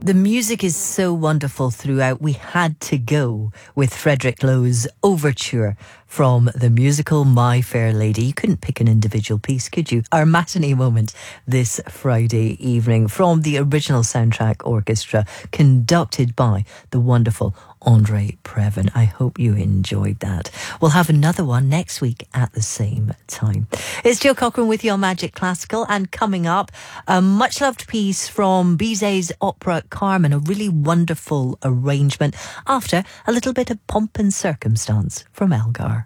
The music is so wonderful throughout. We had to go with Frederick Lowe's Overture from the musical My Fair Lady. You couldn't pick an individual piece, could you? Our matinee moment this Friday evening from the original soundtrack orchestra conducted by the wonderful Andre Previn. I hope you enjoyed that. We'll have another one next week at the same time. It's Jill Cochran with you on Magic Classical, and coming up, a much loved piece from Bizet's opera Carmen, a really wonderful arrangement after a little bit of pomp and circumstance from Elgar.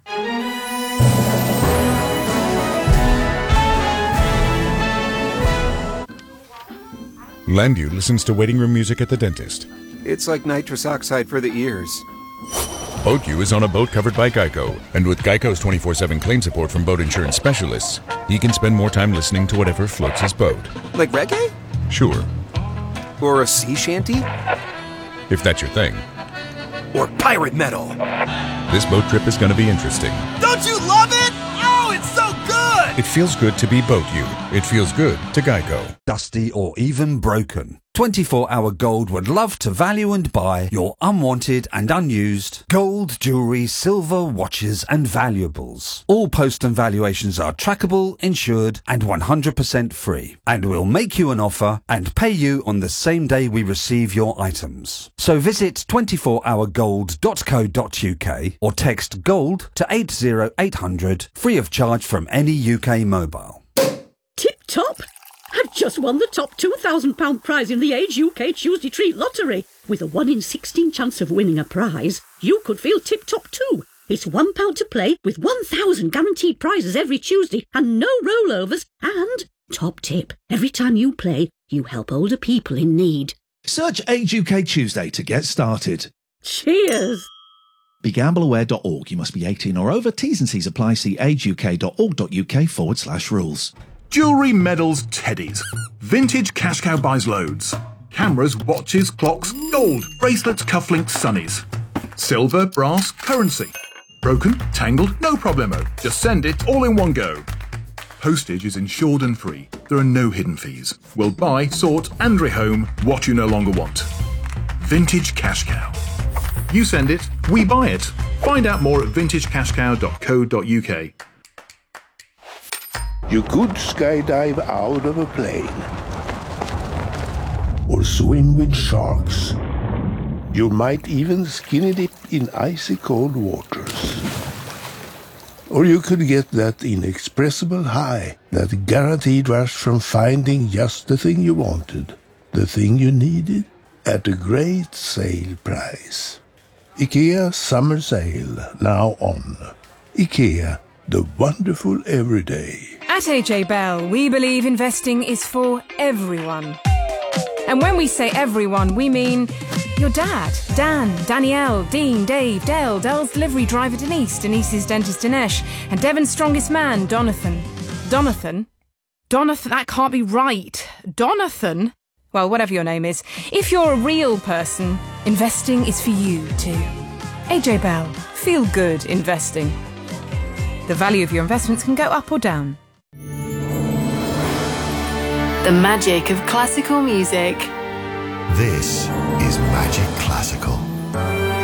Landu listens to waiting room music at the dentist. It's like nitrous oxide for the ears. BoatU is on a boat covered by Geico, and with Geico's 24/7 claim support from boat insurance specialists, he can spend more time listening to whatever floats his boat. Like reggae? Sure. Or a sea shanty? If that's your thing. Or pirate metal? This boat trip is going to be interesting. Don't you love it? Oh, it's so good! It feels good to be BoatU. It feels good to Geico. Dusty or even broken. 24-Hour Gold would love to value and buy your unwanted and unused gold, jewellery, silver, watches and valuables. All post and valuations are trackable, insured and 100% free. And we'll make you an offer and pay you on the same day we receive your items. So visit 24hourgold.co.uk or text GOLD to 80800 free of charge from any UK mobile. Tip top! I've just won the top £2,000 prize in the Age UK Tuesday Treat Lottery. With a 1 in 16 chance of winning a prize, you could feel tip-top too. It's £1 to play with 1,000 guaranteed prizes every Tuesday and no rollovers. And, top tip, every time you play, you help older people in need. Search Age UK Tuesday to get started. Cheers! BeGambleAware.org. You must be 18 or over. T's and C's apply. See ageuk.org.uk/rules. Jewellery, medals, teddies. Vintage Cash Cow buys loads. Cameras, watches, clocks, gold, bracelets, cufflinks, sunnies. Silver, brass, currency. Broken, tangled, no problemo. Just send it all in one go. Postage is insured and free. There are no hidden fees. We'll buy, sort and rehome what you no longer want. Vintage Cash Cow. You send it, we buy it. Find out more at vintagecashcow.co.uk. You could skydive out of a plane or swim with sharks. You might even skinny dip in icy cold waters. Or you could get that inexpressible high, that guaranteed rush from finding just the thing you wanted, the thing you needed, at a great sale price. IKEA Summer Sale, now on. IKEA, the wonderful everyday. At AJ Bell, we believe investing is for everyone. And when we say everyone, we mean your dad, Dan, Danielle, Dean, Dave, Dale, Dell's delivery driver Denise, Denise's dentist Dinesh, and Devon's strongest man, Donathan. Donathan? Donathan, that can't be right. Donathan? Well, whatever your name is. If you're a real person, investing is for you too. AJ Bell, feel good investing. The value of your investments can go up or down. The magic of classical music. This is Magic Classical.